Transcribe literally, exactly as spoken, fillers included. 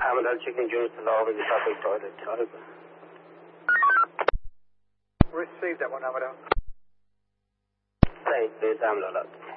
Hammondale Chicken Junior to Law with the public toilet. Over. Receive that one, Hammondale. Say, please, Hammondale out.